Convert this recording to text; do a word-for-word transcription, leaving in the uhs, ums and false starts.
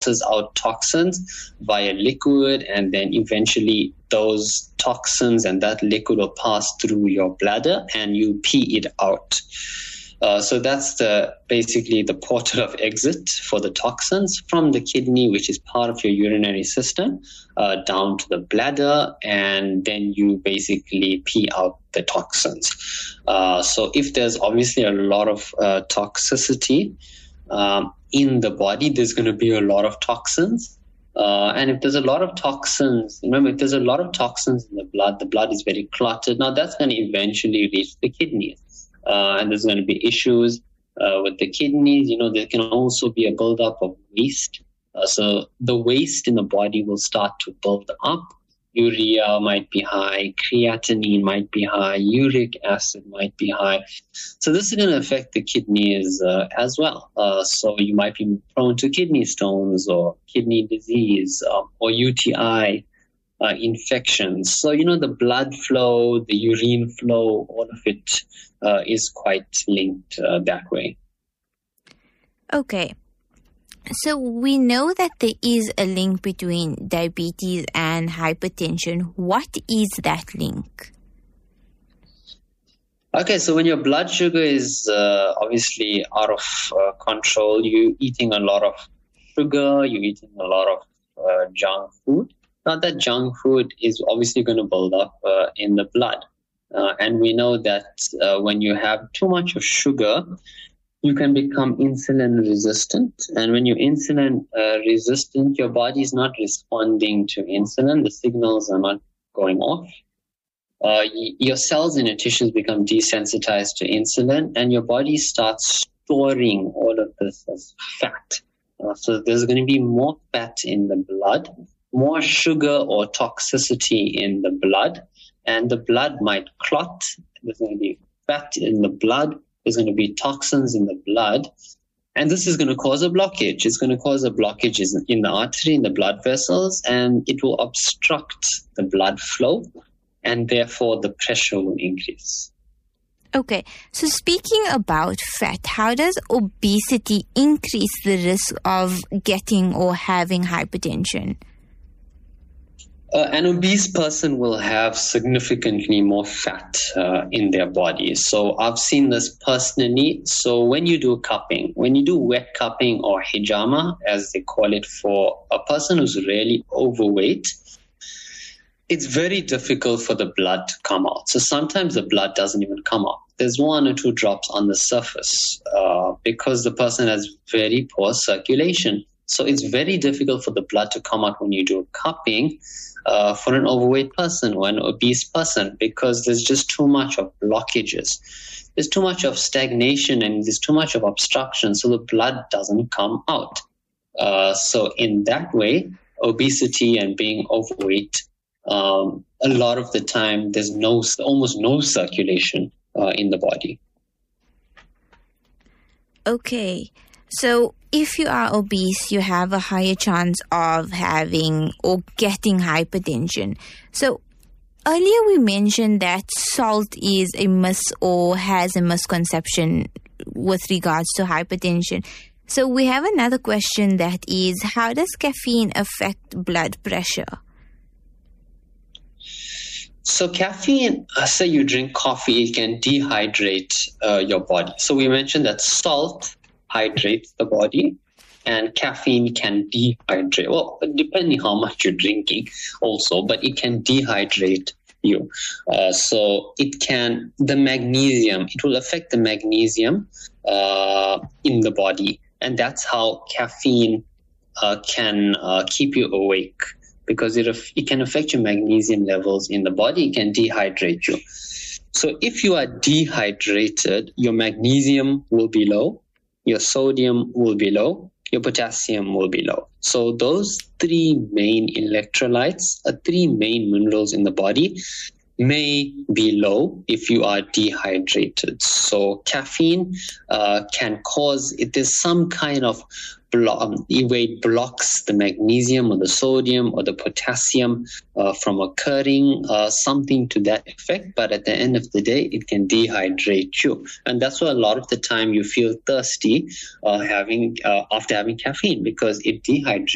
filters out toxins via liquid, and then eventually those toxins and that liquid will pass through your bladder and you pee it out. Uh, so that's the basically the portal of exit for the toxins from the kidney, which is part of your urinary system, uh, down to the bladder, and then you basically pee out the toxins. Uh, so if there's obviously a lot of uh, toxicity um, in the body, there's going to be a lot of toxins. Uh, and if there's a lot of toxins, remember, if there's a lot of toxins in the blood, the blood is very clotted. Now that's going to eventually reach the kidneys. Uh, and there's going to be issues uh, with the kidneys. You know, there can also be a buildup of waste. Uh, so the waste in the body will start to build up. Urea might be high, creatinine might be high, uric acid might be high. So this is going to affect the kidneys uh, as well. Uh, so you might be prone to kidney stones or kidney disease uh, or U T I. Uh, infections. So, you know, the blood flow, the urine flow, all of it uh, is quite linked uh, that way. Okay. So we know that there is a link between diabetes and hypertension. What is that link? Okay, so when your blood sugar is uh, obviously out of uh, control, you're eating a lot of sugar, you're eating a lot of uh, junk food. Now, that junk food is obviously going to build up uh, in the blood. Uh, and we know that uh, when you have too much of sugar, you can become insulin resistant. And when you're insulin uh, resistant, your body is not responding to insulin. The signals are not going off. Uh, y- your cells in your tissues become desensitized to insulin, and your body starts storing all of this as fat. Uh, so there's going to be more fat in the blood, more sugar or toxicity in the blood, and the blood might clot. There's going to be fat in the blood. There's going to be toxins in the blood. And this is going to cause a blockage. It's going to cause a blockage in the artery, in the blood vessels, and it will obstruct the blood flow, and therefore the pressure will increase. Okay, so speaking about fat, how does obesity increase the risk of getting or having hypertension? Uh, an obese person will have significantly more fat uh, in their body. So I've seen this personally. So when you do cupping, when you do wet cupping or hijama, as they call it, for a person who's really overweight, it's very difficult for the blood to come out. So sometimes the blood doesn't even come out. There's one or two drops on the surface uh, because the person has very poor circulation. So it's very difficult for the blood to come out when you do cupping uh, for an overweight person or an obese person, because there's just too much of blockages. There's too much of stagnation and there's too much of obstruction, so the blood doesn't come out. Uh, so in that way, obesity and being overweight, um, a lot of the time there's no, almost no circulation uh, in the body. Okay. So if you are obese, you have a higher chance of having or getting hypertension. So earlier we mentioned that salt is a mis or has a misconception with regards to hypertension. So we have another question that is, how does caffeine affect blood pressure? So caffeine, uh, say you drink coffee, it can dehydrate uh, your body. So we mentioned that salt hydrates the body, and caffeine can dehydrate. Well, depending how much you're drinking also, but it can dehydrate you. Uh, so it can, the magnesium, it will affect the magnesium uh, in the body. And that's how caffeine uh, can uh, keep you awake, because it, it can affect your magnesium levels in the body. It can dehydrate you. So if you are dehydrated, your magnesium will be low, your sodium will be low, your potassium will be low. So those three main electrolytes, uh, three main minerals in the body, may be low if you are dehydrated. So caffeine uh, can cause, it is some kind of block, um, it blocks the magnesium or the sodium or the potassium uh, from occurring, uh, something to that effect. But at the end of the day, it can dehydrate you. And that's why a lot of the time you feel thirsty uh, having uh, after having caffeine, because it dehydrates